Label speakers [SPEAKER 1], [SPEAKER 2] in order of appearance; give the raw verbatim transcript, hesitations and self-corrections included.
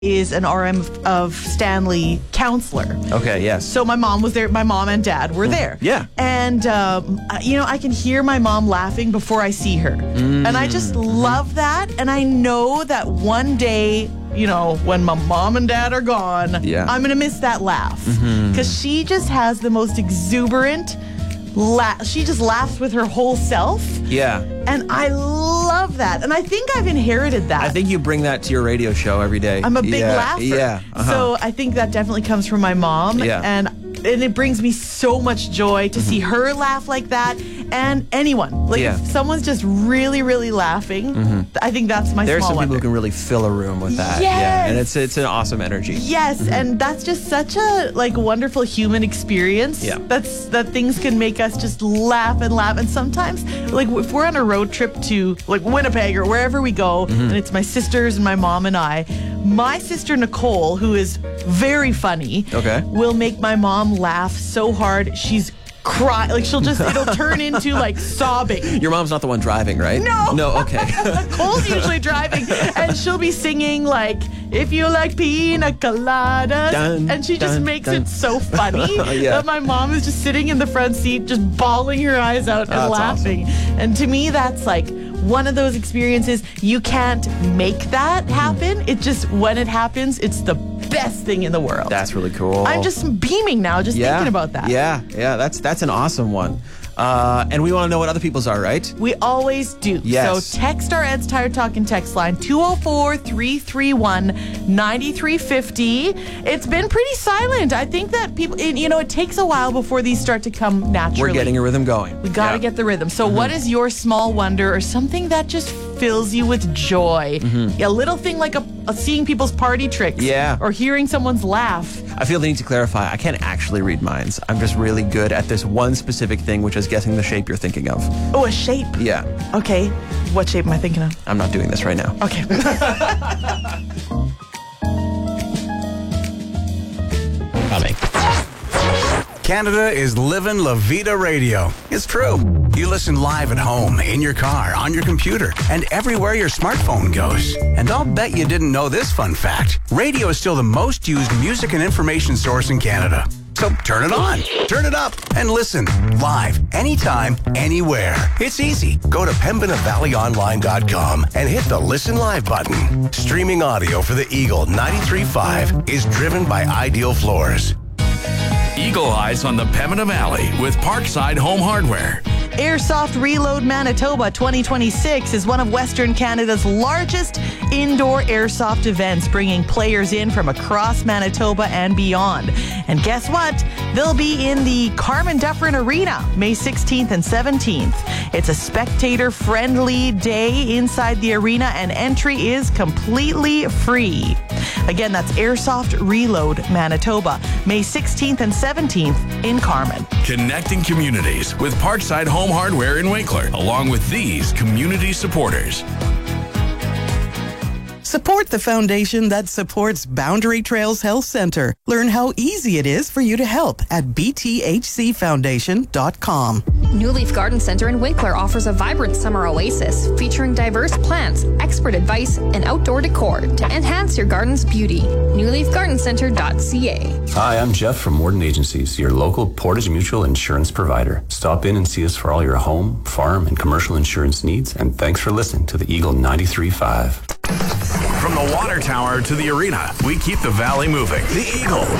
[SPEAKER 1] is an R M of Stanley counselor.
[SPEAKER 2] Okay, yes.
[SPEAKER 1] So my mom was there. My mom and dad were there.
[SPEAKER 2] Yeah.
[SPEAKER 1] And, um, you know, I can hear my mom laughing before I see her. Mm. And I just love that. And I know that one day, you know, when my mom and dad are gone,
[SPEAKER 2] yeah.
[SPEAKER 1] I'm going to miss that laugh. Because mm-hmm. she just has the most exuberant laugh. She just laughs with her whole self.
[SPEAKER 2] Yeah.
[SPEAKER 1] And I love that. And I think I've inherited that.
[SPEAKER 2] I think you bring that to your radio show every day.
[SPEAKER 1] I'm a big
[SPEAKER 2] yeah.
[SPEAKER 1] laugher.
[SPEAKER 2] Yeah. Uh-huh.
[SPEAKER 1] So I think that definitely comes from my mom.
[SPEAKER 2] Yeah.
[SPEAKER 1] And and it brings me so much joy to mm-hmm. see her laugh like that, and anyone. Like
[SPEAKER 2] yeah.
[SPEAKER 1] if someone's just really, really laughing, mm-hmm. I think that's my
[SPEAKER 2] There's
[SPEAKER 1] small
[SPEAKER 2] some
[SPEAKER 1] wonder.
[SPEAKER 2] people who can really fill a room with that.
[SPEAKER 1] Yes.
[SPEAKER 2] Yeah. And it's it's an awesome energy.
[SPEAKER 1] Yes, mm-hmm. and that's just such a like wonderful human experience.
[SPEAKER 2] Yeah.
[SPEAKER 1] That's that things can make us just laugh and laugh. And sometimes, like if we're on a road trip to like Winnipeg or wherever we go, mm-hmm. and it's my sisters and my mom and I, my sister Nicole, who is very funny,
[SPEAKER 2] okay.
[SPEAKER 1] will make my mom laugh so hard she's cry like she'll just it'll turn into like sobbing.
[SPEAKER 2] Your mom's not the one driving, right?
[SPEAKER 1] No.
[SPEAKER 2] No, okay.
[SPEAKER 1] Nicole's usually driving, and she'll be singing like "If You Like Pina Coladas," dun, and she just dun, makes dun. it so funny yeah. that my mom is just sitting in the front seat just bawling her eyes out and
[SPEAKER 2] oh,
[SPEAKER 1] laughing. Awesome. And to me, that's like one of those experiences you can't make that happen. Mm. It just when it happens, it's the best thing in the world.
[SPEAKER 2] That's really cool.
[SPEAKER 1] I'm just beaming now, just
[SPEAKER 2] yeah.
[SPEAKER 1] thinking about that.
[SPEAKER 2] Yeah, yeah, that's that's an awesome one. Uh, and we want to know what other people's are, right?
[SPEAKER 1] We always do.
[SPEAKER 2] Yes.
[SPEAKER 1] So text our Ed's Tire Talking text line, two oh four, three three one, nine three five oh. It's been pretty silent. I think that people, you know, it takes a while before these start to come naturally.
[SPEAKER 2] We're getting a rhythm going.
[SPEAKER 1] We got to
[SPEAKER 2] yeah.
[SPEAKER 1] get the rhythm. So
[SPEAKER 2] mm-hmm.
[SPEAKER 1] what is your small wonder or something that just fills you with joy? Mm-hmm. A little thing like a, a seeing people's party tricks.
[SPEAKER 2] Yeah.
[SPEAKER 1] Or hearing someone's laugh.
[SPEAKER 2] I feel the need to clarify. I can't actually read minds. I'm just really good at this one specific thing, which is guessing the shape you're thinking of.
[SPEAKER 1] Oh, a shape?
[SPEAKER 2] Yeah.
[SPEAKER 1] Okay. What shape am I thinking of?
[SPEAKER 2] I'm not doing this right now.
[SPEAKER 1] Okay.
[SPEAKER 2] Coming.
[SPEAKER 3] Canada is living La Vida Radio. It's true. You listen live at home, in your car, on your computer, and everywhere your smartphone goes. And I'll bet you didn't know this fun fact. Radio is still the most used music and information source in Canada. So turn it on, turn it up, and listen live, anytime, anywhere. It's easy. Go to pembina valley online dot com and hit the Listen Live button. Streaming audio for the Eagle ninety-three point five is driven by Ideal Floors.
[SPEAKER 4] Eagle Eyes on the Pembina Valley with Parkside Home Hardware.
[SPEAKER 1] Airsoft Reload Manitoba twenty twenty-six is one of Western Canada's largest indoor airsoft events, bringing players in from across Manitoba and beyond. And guess what? They'll be in the Carmen Dufferin Arena May sixteenth and seventeenth. It's a spectator-friendly day inside the arena, and entry is completely free. Again, that's Airsoft Reload Manitoba, May sixteenth and seventeenth in Carmen.
[SPEAKER 4] Connecting communities with Parkside Home Hardware in Winkler, along with these community supporters.
[SPEAKER 5] Support the foundation that supports Boundary Trails Health Center. Learn how easy it is for you to help at b t h c foundation dot com.
[SPEAKER 6] New Leaf Garden Center in Winkler offers a vibrant summer oasis featuring diverse plants, expert advice, and outdoor decor to enhance your garden's beauty. new leaf garden center dot c a.
[SPEAKER 7] Hi, I'm Jeff from Morden Agencies, your local Portage Mutual insurance provider. Stop in and see us for all your home, farm, and commercial insurance needs, and thanks for listening to the Eagle ninety-three point five.
[SPEAKER 4] From the water tower to the arena, we keep the valley moving. The Eagle